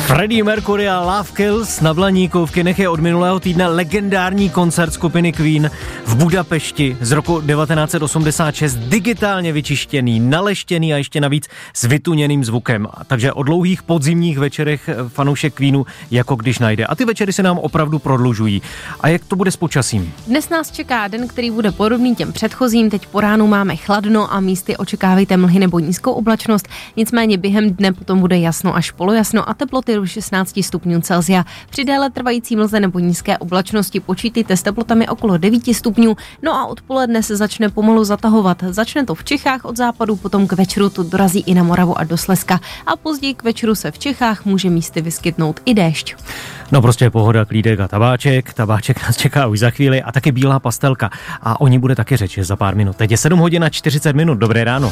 Freddie Mercury a Love Kills na Blaníku. V kinech je od minulého týdne legendární koncert skupiny Queen v Budapešti z roku 1986, digitálně vyčištěný, naleštěný a ještě navíc s vytuněným zvukem. Takže o dlouhých podzimních večerech fanoušek Queenu jako když najde. A ty večery se nám opravdu prodlužují. A jak to bude s počasím? Dnes nás čeká den, který bude podobný těm předchozím. Teď po ránu máme chladno a místy očekávejte mlhy nebo nízkou oblačnost. Nicméně během dne potom bude jasno až polojasno a teploty do 16 stupňů Celsia. Při déle trvající mlze nebo nízké oblačnosti počítejte s teplotami okolo 9 stupňů. No a odpoledne se začne pomalu zatahovat. Začne to v Čechách od západu, potom k večeru to dorazí i na Moravu a do Slezska. A později k večeru se v Čechách může místy vyskytnout i déšť. No prostě pohoda, klídek a tabáček. Tabáček nás čeká už za chvíli a taky bílá pastelka. A o ní bude taky řeč za pár minut. Teď je 7 hodin a 40 minut. Dobré ráno.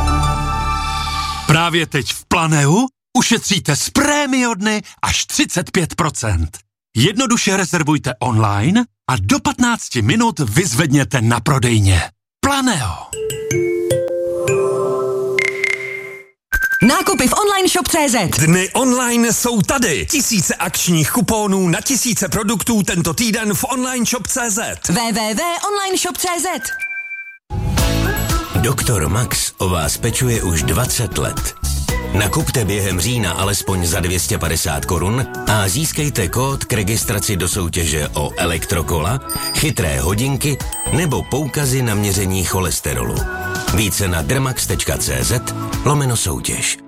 Právě teď v Planeu ušetříte z Prémiodny až 35%. Jednoduše rezervujte online a do 15 minut vyzvedněte na prodejně. Planeo. Nákupy v online shop.cz. Dny online jsou tady. Tisíce akčních kuponů na tisíce produktů tento týden v online shop.cz. www.onlineshop.cz. Doktor Max o vás pečuje už 20 let. Nakupte během října alespoň za 250 korun a získejte kód k registraci do soutěže o elektrokola, chytré hodinky nebo poukazy na měření cholesterolu. Více na dermax.cz/soutěž.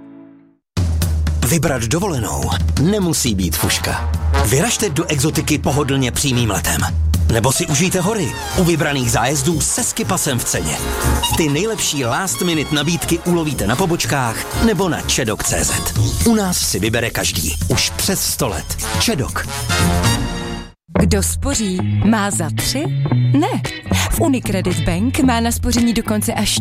Vybrat dovolenou nemusí být fuška. Vyražte do exotiky pohodlně přímým letem. Nebo si užijte hory u vybraných zájezdů se skipasem v ceně. Ty nejlepší last minute nabídky ulovíte na pobočkách nebo na Čedok.cz. U nás si vybere každý. Už přes 100 let. Čedok. Kdo spoří, má za 3? Ne. V Unicredit Bank má na spoření dokonce až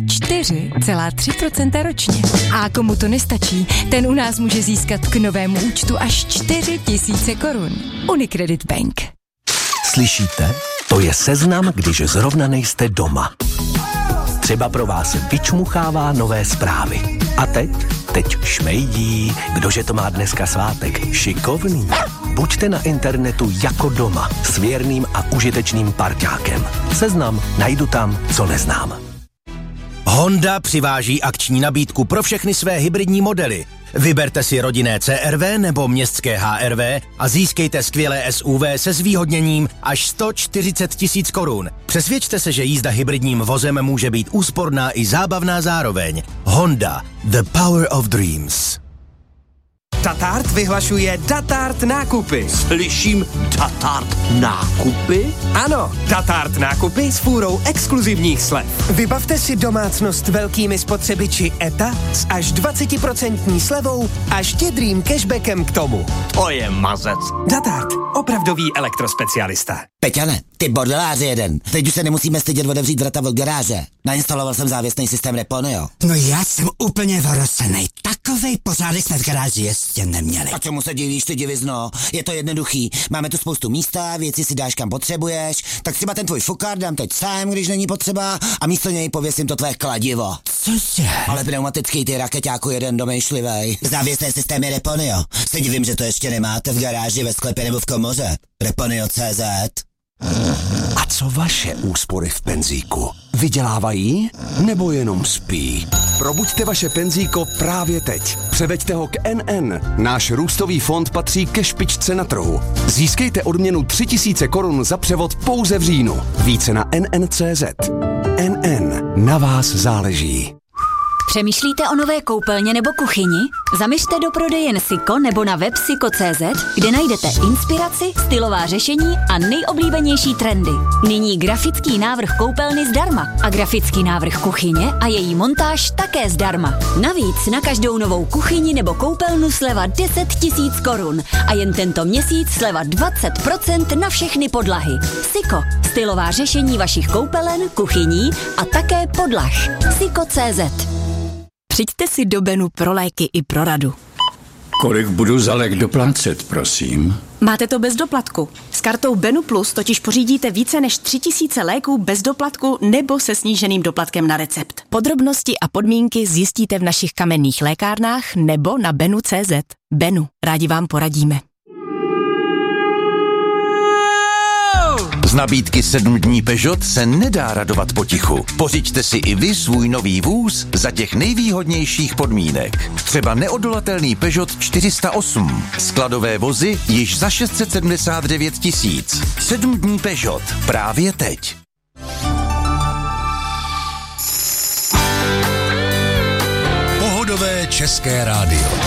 4,3% ročně. A komu to nestačí, ten u nás může získat k novému účtu až 4 000 korun. Unicredit Bank. Slyšíte? To je seznam, když zrovna nejste doma. Třeba pro vás vyčmuchává nové zprávy. A teď šmejdí, kdože to má dneska svátek. Šikovný. Buďte na internetu jako doma s věrným a užitečným parťákem. Seznam najdu tam, co neznám. Honda přiváží akční nabídku pro všechny své hybridní modely. Vyberte si rodinné CR-V nebo městské HR-V a získejte skvělé SUV se zvýhodněním až 140 000 korun. Přesvědčte se, že jízda hybridním vozem může být úsporná i zábavná zároveň. Honda, the power of dreams. Datart vyhlašuje Datart nákupy. Slyším Datart nákupy? Ano, Datart nákupy s fůrou exkluzivních slev. Vybavte si domácnost velkými spotřebiči ETA s až 20% slevou a štědrým cashbackem k tomu. To je mazec. Datart, opravdový elektrospecialista. Peťane, ty bordeláři jeden. Teď už se nemusíme stydět otevřít vrata od garáže. Nainstaloval jsem závěsný systém Reponeo. No já jsem úplně vyrosenej. Takovej pořádek jsme v garáži ještě neměli. A čemu se divíš, ty divizno? Je to jednoduchý. Máme tu spoustu místa, věci si dáš kam potřebuješ, tak třeba ten tvůj fukár dám teď sám, když není potřeba, a místo něj pověsím to tvé kladivo. Cože? Ale pneumatický, ty rakeťáku jeden domýšlivej. Závěsné systémy Reponeo. Se divím, že to ještě nemáte v garáži, ve sklepě nebo v komoře. Reponeo.cz. A co vaše úspory v penzíku? Vydělávají nebo jenom spí? Probuďte vaše penzíko právě teď. Převeďte ho k NN. Náš růstový fond patří ke špičce na trhu. Získejte odměnu 3 000 korun za převod pouze v říjnu. Více na NN.cz. NN. Na vás záleží. Přemýšlíte o nové koupelně nebo kuchyni? Zaměřte do prodejen Siko nebo na web siko.cz, kde najdete inspiraci, stylová řešení a nejoblíbenější trendy. Nyní grafický návrh koupelny zdarma a grafický návrh kuchyně a její montáž také zdarma. Navíc na každou novou kuchyni nebo koupelnu sleva 10 000 korun a jen tento měsíc sleva 20% na všechny podlahy. Siko, stylová řešení vašich koupelen, kuchyní a také podlah. Siko.cz. Přijďte si do Benu pro léky i pro radu. Kolik budu za lék doplácet, prosím? Máte to bez doplatku. S kartou Benu Plus totiž pořídíte více než 3000 léků bez doplatku nebo se sníženým doplatkem na recept. Podrobnosti a podmínky zjistíte v našich kamenných lékárnách nebo na benu.cz. Benu, rádi vám poradíme. Z nabídky 7 dní Peugeot se nedá radovat potichu. Pořiďte si i vy svůj nový vůz za těch nejvýhodnějších podmínek. Třeba neodolatelný Peugeot 408. Skladové vozy již za 679 000. 7 dní Peugeot. Právě teď. Pohodové české rádio.